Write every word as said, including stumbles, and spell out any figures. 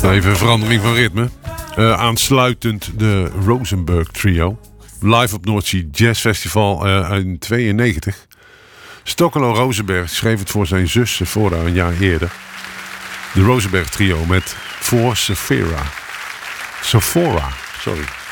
Even een verandering van ritme. Uh, aansluitend de Rosenberg Trio. Live op Noordzee Jazz Festival uh, in tweeënnegentig. Stokkelo Rosenberg schreef het voor zijn zus Sephora een jaar eerder. De Rosenberg Trio met For Sephora. Sephora, sorry.